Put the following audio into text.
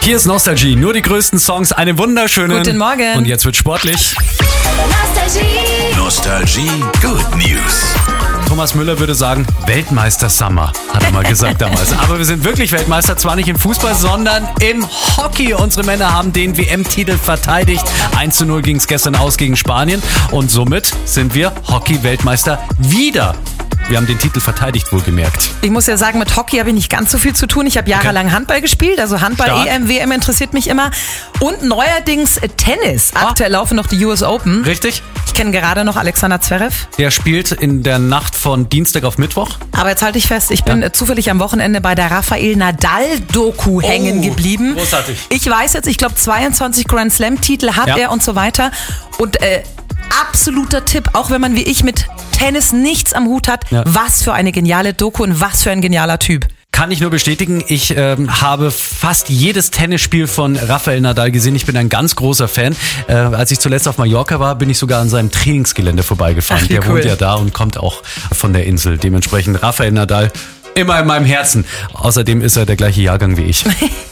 Hier ist Nostalgie, nur die größten Songs, einen wunderschönen... Guten Morgen. Und jetzt wird sportlich. Nostalgie, Good News. Thomas Müller würde sagen, Weltmeister Summer, hat er mal gesagt damals. Aber wir sind wirklich Weltmeister, zwar nicht im Fußball, sondern im Hockey. Unsere Männer haben den WM-Titel verteidigt. 1:0 ging es gestern aus gegen Spanien und somit sind wir Hockey-Weltmeister wieder. Wir haben den Titel verteidigt, wohlgemerkt. Ich muss ja sagen, mit Hockey habe ich nicht ganz so viel zu tun. Ich habe jahrelang Handball gespielt, also Handball, Stark. EM, WM interessiert mich immer. Und neuerdings Tennis. Aktuell laufen noch die US Open. Richtig? Ich kenne gerade noch Alexander Zverev. Der spielt in der Nacht von Dienstag auf Mittwoch. Aber jetzt halte ich fest, ich bin zufällig am Wochenende bei der Rafael Nadal-Doku hängen geblieben. Großartig. Ich weiß jetzt, ich glaube 22 Grand Slam-Titel hat er und so weiter. Und absoluter Tipp, auch wenn man wie ich mit Tennis nichts am Hut hat, was für eine geniale Doku und was für ein genialer Typ. Kann ich nur bestätigen, ich habe fast jedes Tennisspiel von Rafael Nadal gesehen. Ich bin ein ganz großer Fan. Als ich zuletzt auf Mallorca war, bin ich sogar an seinem Trainingsgelände vorbeigefahren. Ach, wie Der cool. wohnt ja da und kommt auch von der Insel. Dementsprechend Rafael Nadal immer in meinem Herzen. Außerdem ist er der gleiche Jahrgang wie ich.